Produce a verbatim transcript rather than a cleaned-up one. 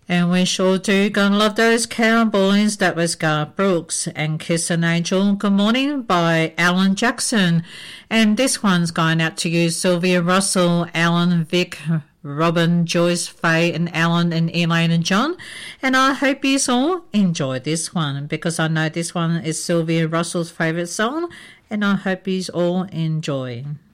And we sure do gonna love those Cowboys. That was Garth Brooks and Kiss an Angel. Good Morning by Alan Jackson. And this one's going out to you, Sylvia Russell, Alan, Vic, Robin, Joyce, Faye and Alan and Elaine and John. And I hope you all enjoy this one, because I know this one is Sylvia Russell's favourite song, and I hope you all enjoy.